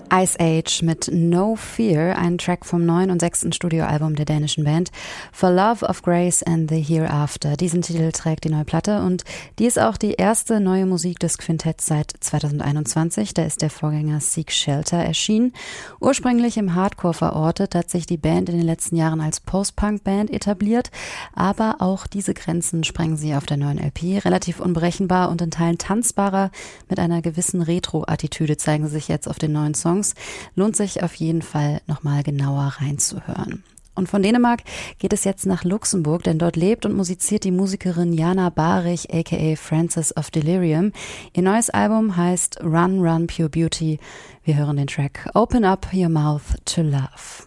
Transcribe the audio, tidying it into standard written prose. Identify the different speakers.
Speaker 1: Ice Age mit No Fear, ein Track vom neuen und 6. Studioalbum der dänischen Band For Love of Grace and the Hereafter. Diesen Titel trägt die neue Platte und die ist auch die erste neue Musik des Quintetts seit 2021. Da ist der Vorgänger Seek Shelter erschienen. Ursprünglich im Hardcore verortet, hat sich die Band in den letzten Jahren als Post-Punk-Band etabliert, aber auch diese Grenzen sprengen sie auf der neuen LP. Relativ unberechenbar und in Teilen tanzbarer, mit einer gewissen Retro-Attitüde zeigen sie sich jetzt auf den neuen Songs. Lohnt sich auf jeden Fall nochmal genauer reinzuhören. Und von Dänemark geht es jetzt nach Luxemburg, denn dort lebt und musiziert die Musikerin Jana Barich, aka Frances of Delirium. Ihr neues Album heißt Run Run Pure Beauty. Wir hören den Track Open Up Your Mouth to Love.